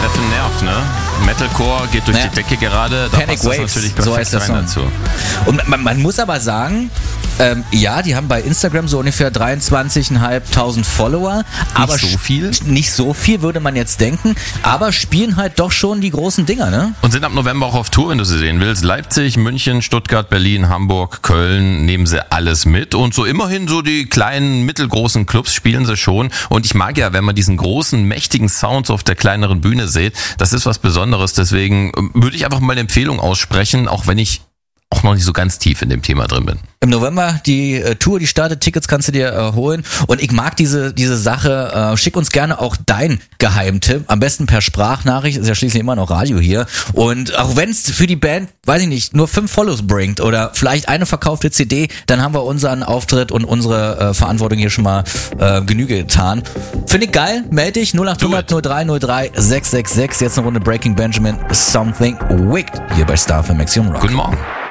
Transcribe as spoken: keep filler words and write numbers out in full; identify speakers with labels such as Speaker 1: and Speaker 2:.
Speaker 1: Steffen nervt, ne? Metalcore geht durch
Speaker 2: Ja.
Speaker 1: die Decke gerade. Da
Speaker 2: Panic
Speaker 1: passt das
Speaker 2: Waves,
Speaker 1: natürlich
Speaker 2: so
Speaker 1: perfekt
Speaker 2: heißt der
Speaker 1: rein
Speaker 2: Song.
Speaker 1: dazu.
Speaker 2: Und man, man muss aber sagen, ähm, ja, die haben bei Instagram so ungefähr dreiundzwanzigtausendfünfhundert Follower. Aber
Speaker 1: so viel?
Speaker 2: sch- Nicht so viel, würde man jetzt denken. Aber spielen halt doch schon die großen Dinger, ne?
Speaker 1: Und sind ab November auch auf Tour, wenn du sie sehen willst. Leipzig, München, Stuttgart, Berlin, Hamburg, Köln, nehmen sie alles mit. Und so immerhin so die kleinen, mittelgroßen Clubs spielen sie schon. Und ich mag ja, wenn man diesen großen, mächtigen Sound auf der kleineren Bühne sieht, das ist was Besonderes. Deswegen würde ich einfach mal eine Empfehlung aussprechen, auch wenn ich auch noch nicht so ganz tief in dem Thema drin bin.
Speaker 2: Im November die äh, Tour, die startet, Tickets kannst du dir äh, holen. Und ich mag diese diese Sache. Äh, schick uns gerne auch dein Geheimtipp. Am besten per Sprachnachricht, ist ja schließlich immer noch Radio hier. Und auch wenn es für die Band, weiß ich nicht, nur fünf Follows bringt oder vielleicht eine verkaufte C D, dann haben wir unseren Auftritt und unsere äh, Verantwortung hier schon mal äh, Genüge getan. Finde ich geil. Meld dich null acht hundert null drei null drei sechs sechs sechs. Jetzt eine Runde Breaking Benjamin, Something Wicked hier bei Star F M Axiom Rock.
Speaker 1: Guten Morgen.